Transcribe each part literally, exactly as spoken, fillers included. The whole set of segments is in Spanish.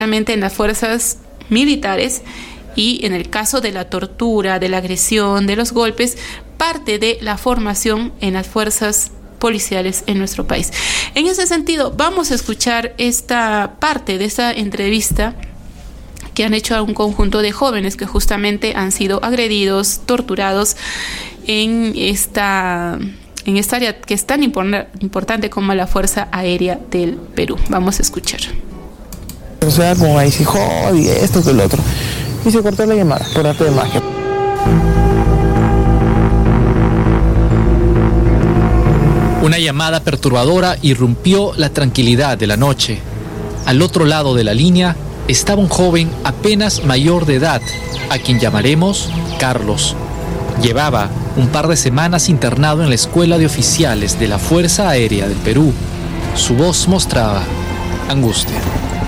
justamente en las fuerzas militares y en el caso de la tortura, de la agresión, de los golpes, parte de la formación en las fuerzas policiales en nuestro país. En ese sentido, vamos a escuchar esta parte de esta entrevista que han hecho a un conjunto de jóvenes que justamente han sido agredidos, torturados en esta, en esta área que es tan impor- importante como la Fuerza Aérea del Perú. Vamos a escuchar. O sea, como ahí sí, y esto que el otro. Y se cortó la llamada por arte de magia. Una llamada perturbadora irrumpió la tranquilidad de la noche. Al otro lado de la línea estaba un joven apenas mayor de edad, a quien llamaremos Carlos. Llevaba un par de semanas internado en la Escuela de Oficiales de la Fuerza Aérea del Perú. Su voz mostraba angustia.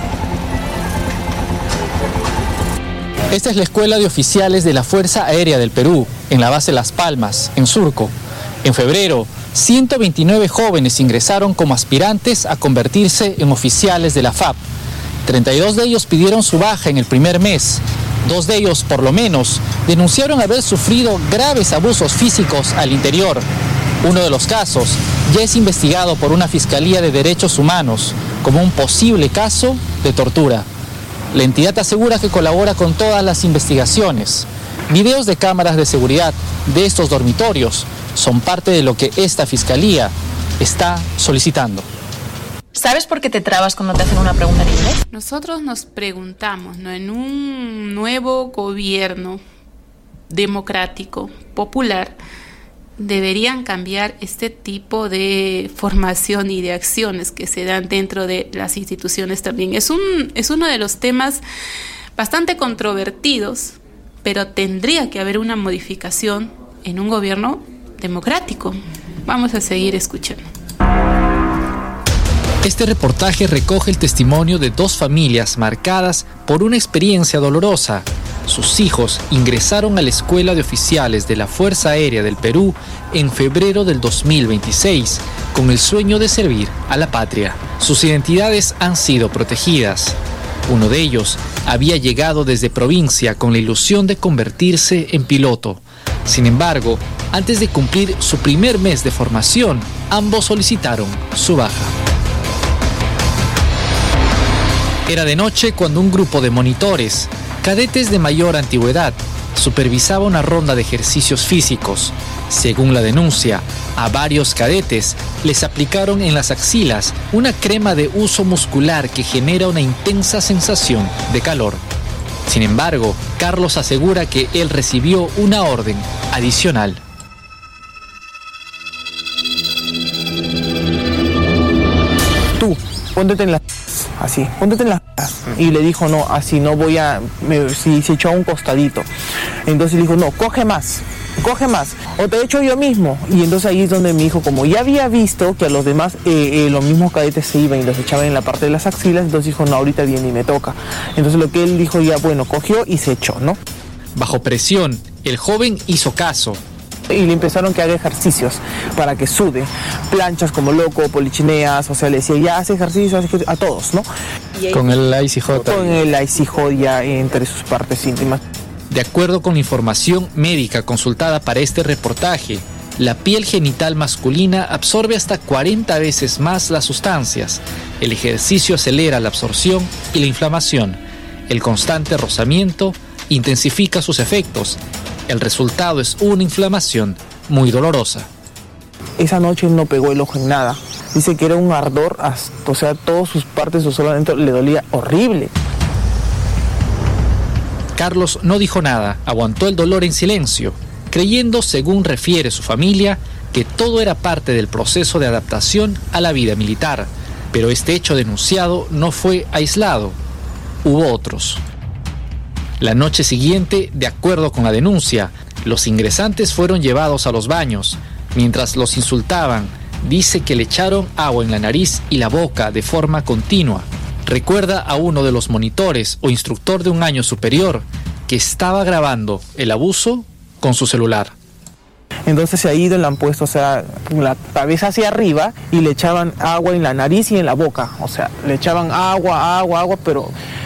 Esta es la Escuela de Oficiales de la Fuerza Aérea del Perú, en la base Las Palmas, en Surco. En febrero, ciento veintinueve jóvenes ingresaron como aspirantes a convertirse en oficiales de la F A P. treinta y dos de ellos pidieron su baja en el primer mes. Dos de ellos, por lo menos, denunciaron haber sufrido graves abusos físicos al interior. Uno de los casos ya es investigado por una Fiscalía de Derechos Humanos como un posible caso de tortura. La entidad asegura que colabora con todas las investigaciones. Videos de cámaras de seguridad de estos dormitorios son parte de lo que esta Fiscalía está solicitando. ¿Sabes por qué te trabas cuando te hacen una pregunta en inglés? Nosotros nos preguntamos, ¿no? En un nuevo gobierno democrático, popular, deberían cambiar este tipo de formación y de acciones que se dan dentro de las instituciones también. Es un, es uno de los temas bastante controvertidos, pero tendría que haber una modificación en un gobierno democrático. Vamos a seguir escuchando. Este reportaje recoge el testimonio de dos familias marcadas por una experiencia dolorosa. Sus hijos ingresaron a la Escuela de Oficiales de la Fuerza Aérea del Perú en febrero del dos mil veintiséis, con el sueño de servir a la patria. Sus identidades han sido protegidas. Uno de ellos había llegado desde provincia con la ilusión de convertirse en piloto. Sin embargo, antes de cumplir su primer mes de formación, ambos solicitaron su baja. Era de noche cuando un grupo de monitores, cadetes de mayor antigüedad, supervisaba una ronda de ejercicios físicos. Según la denuncia, a varios cadetes les aplicaron en las axilas una crema de uso muscular que genera una intensa sensación de calor. Sin embargo, Carlos asegura que él recibió una orden adicional. Tú, póntete en las... así, póntete en las... Y le dijo, no, así no voy a... Me, si se echó a un costadito. Entonces le dijo, no, coge más, coge más. O te echo yo mismo. Y entonces ahí es donde mi hijo, como ya había visto que a los demás, eh, eh, los mismos cadetes se iban y los echaban en la parte de las axilas, entonces dijo, no, ahorita viene y me toca. Entonces lo que él dijo ya, bueno, cogió y se echó, ¿no? Bajo presión, el joven hizo caso. Y le empezaron que haga ejercicios para que sude, planchas como loco, polichineas, o sea, le decía, ya hace ejercicio, hace ejercicio, a todos, ¿no? Con el I C J. Con el I C J ya entre sus partes íntimas. De acuerdo con la información médica consultada para este reportaje, la piel genital masculina absorbe hasta cuarenta veces más las sustancias. El ejercicio acelera la absorción y la inflamación. El constante rozamiento intensifica sus efectos. El resultado es una inflamación muy dolorosa. Esa noche no pegó el ojo en nada. Dice que era un ardor, hasta, o sea, todas sus partes de su solo adentro le dolía horrible. Carlos no dijo nada, aguantó el dolor en silencio, creyendo, según refiere su familia, que todo era parte del proceso de adaptación a la vida militar. Pero este hecho denunciado no fue aislado. Hubo otros. La noche siguiente, de acuerdo con la denuncia, los ingresantes fueron llevados a los baños. Mientras los insultaban, dice que le echaron agua en la nariz y la boca de forma continua. Recuerda a uno de los monitores o instructor de un año superior que estaba grabando el abuso con su celular. Entonces se ha ido y le han puesto, o sea, la cabeza hacia arriba y le echaban agua en la nariz y en la boca. O sea, le echaban agua, agua, agua, pero